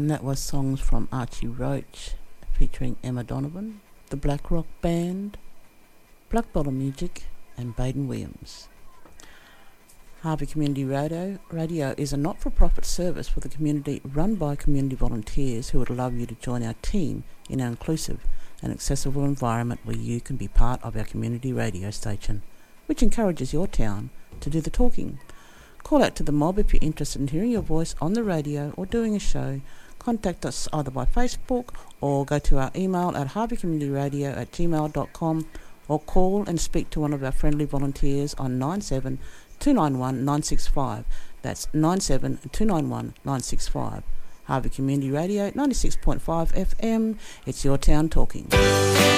And that was songs from Archie Roach featuring Emma Donovan, the Black Rock Band, Black Bottle Music and Baden Williams. Harvey Community Radio is a not-for-profit service for the community run by community volunteers who would love you to join our team in an inclusive and accessible environment where you can be part of our community radio station, which encourages your town to do the talking. Call out to the mob if you're interested in hearing your voice on the radio or doing a show. Contact us either by Facebook or go to our email at harveycommunityradio@gmail.com or call and speak to one of our friendly volunteers on 97-291-965. That's 97-291-965. Harvey Community Radio, 96.5 FM. It's your town talking.